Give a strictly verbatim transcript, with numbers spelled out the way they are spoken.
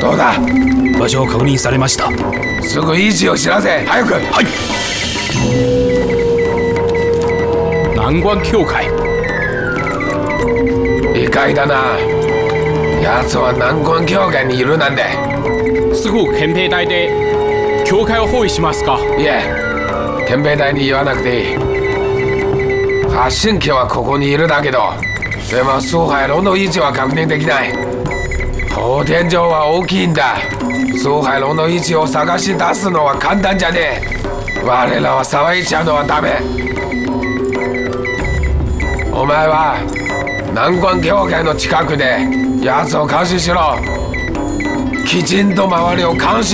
どうだ？ 場所を確認されました。 すぐ位置を知らせ。早く。 はい。南关教会。 意外だな。奴は南关教会にいるなんて。 すぐ憲兵隊で教会を包囲しますか？ いえ、憲兵隊に言わなくていい。発信機はここにいるだけど、でも崇拝楼の位置は確認できない。砲天井は大きいんだ。崇拝楼の位置を探し出すのは簡単じゃねえ。我らは騒いちゃうのはダメ。お前は南关教会の近くで奴を監視しろ。きちんと周りを監視